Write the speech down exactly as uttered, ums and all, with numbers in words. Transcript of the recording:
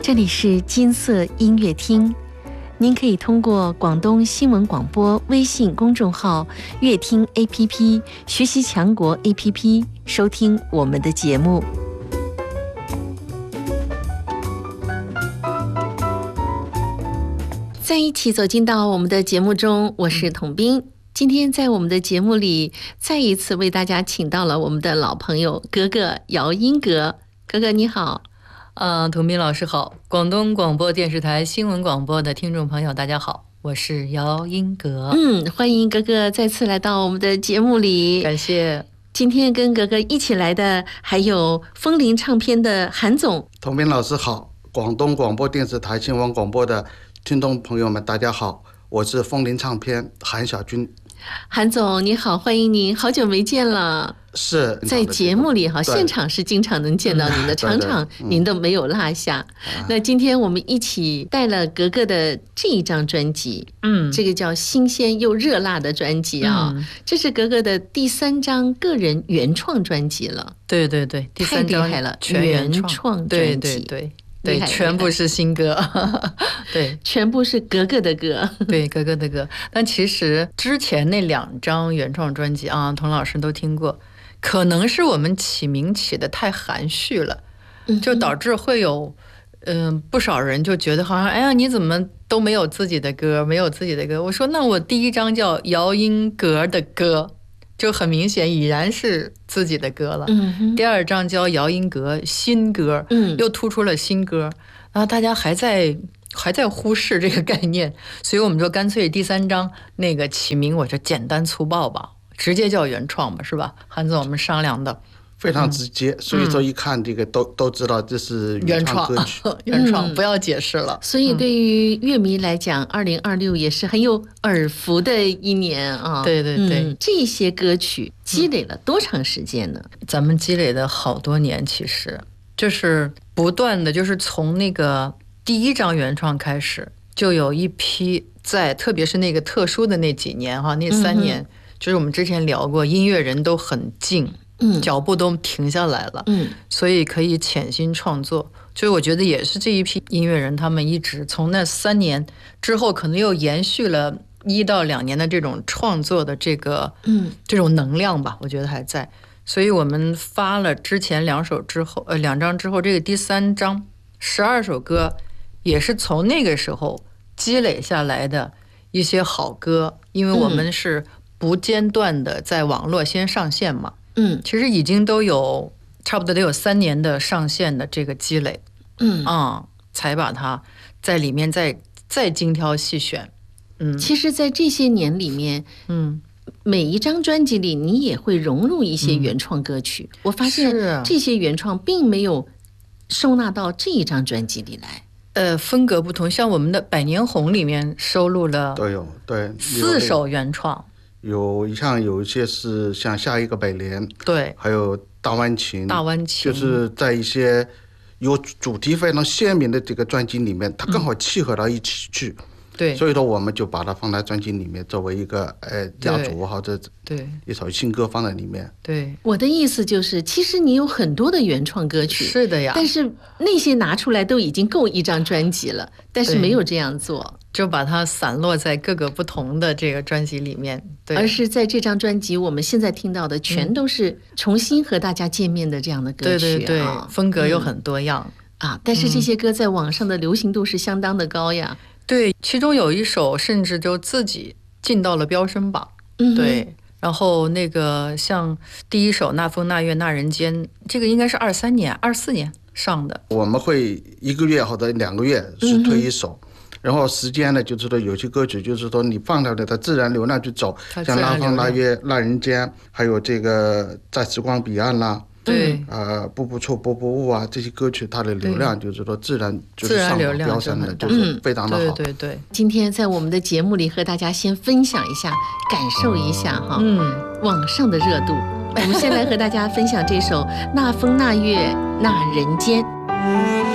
这里是金色音乐厅，您可以通过广东新闻广播微信公众号、乐听 A P P、学习强国 A P P 收听我们的节目。在一起走进到我们的节目中，我是统斌。今天在我们的节目里，再一次为大家请到了我们的老朋友格格姚英格。格格你好。 呃，统斌老师好，广东广播电视台新闻广播的听众朋友大家好，我是姚英格。 嗯，欢迎格格再次来到我们的节目里， 感谢。 今天跟格格一起来的还有风铃唱片的韩总。 统斌老师好，广东广播电视台新闻广播的听众朋友们大家好，我是风铃唱片韩小军。 韩总你好，欢迎您，好久没见了。 是在节目里哈，现场是经常能见到您的，常常您都没有落下。嗯、那今天我们一起带了格格的这一张专辑，嗯，这个叫新鲜又热辣的专辑啊，嗯、这是格格的第三张个人原创专辑了。 对对对，第三张太厉害了，全原创专辑， 对对对。对，全部是新歌，对， 全部是格格的歌， 对，格格的歌。但其实之前那两张原创专辑啊，童老师都听过，可能是我们起名起的太含蓄了，就导致会有，嗯、呃，不少人就觉得好像，哎呀，你怎么都没有自己的歌，没有自己的歌？我说，那我第一张叫姚英格的歌。就很明显已然是自己的歌了。嗯、第二张叫姚英格新歌，嗯，又突出了新歌，然后大家还在还在忽视这个概念，所以我们就干脆第三张那个起名我就简单粗暴吧，直接叫原创吧，是吧？韩总我们商量的非常直接，嗯、所以说一看这个都、嗯、都知道这是原创歌曲， 原创、嗯、不要解释了。 所以对于乐迷来讲，二零二六也是很有耳福的一年啊。 对对对、 嗯，这些歌曲积累了多长时间呢？ 嗯、咱们积累的好多年，其实就是不断的，就是从那个第一张原创开始，就有一批在，特别是那个特殊的那几年哈，那三年，嗯、就是我们之前聊过，音乐人都很静。嗯，脚步都停下来了，嗯，所以可以潜心创作。所以我觉得也是这一批音乐人，他们一直从那三年之后，可能又延续了一到两年的这种创作的这个，嗯，这种能量吧，我觉得还在。所以我们发了之前两首之后，呃，两张之后，这个第三张十二首歌，也是从那个时候积累下来的一些好歌，因为我们是不间断的在网络先上线嘛。嗯，其实已经都有差不多得有三年的上线的这个积累，嗯啊、嗯，才把它在里面再再精挑细选。嗯， 其实，在这些年里面，嗯，每一张专辑里你也会融入一些原创歌曲。嗯、我发现这些原创并没有收纳到这一张专辑里来。 呃，风格不同，像我们的《百年红》里面收录了都有对四首原创。 有像有一些是像下一个百年， 对， 还有大湾情， 大湾情就是在一些有主题非常鲜明的这个专辑里面，它刚好契合到一起去。嗯、对，所以说我们就把它放在专辑里面，作为一个呃压轴或者对一首新歌放在里面。 对， 我的意思就是，其实你有很多的原创歌曲， 是的呀， 但是那些拿出来都已经够一张专辑了，但是没有这样做。 就把它散落在各个不同的这个专辑里面，对， 而是在这张专辑我们现在听到的全都是重新和大家见面的这样的歌曲，啊， 对对对，风格又很多样， 嗯、啊，但是这些歌在网上的流行度是相当的高呀。 对，其中有一首甚至就自己进到了飙升榜，嗯，对。然后那个像第一首《那风那月那人间》，这个应该是二三年、二四年上的。 我们会一个月或者两个月是推一首。嗯，然后时间呢，就是说有些歌曲就是说你放掉的它自然流量去走，像那风那月那人间，还有这个在时光彼岸啦， 对， 呃，步步错步步误啊，这些歌曲它的流量就是说自然就是上榜飙升的，就是非常的好。 嗯、对对对。 今天在我们的节目里和大家先分享一下，感受一下哈，嗯，网上的热度。我们先来和大家分享这首《那风那月那人间》。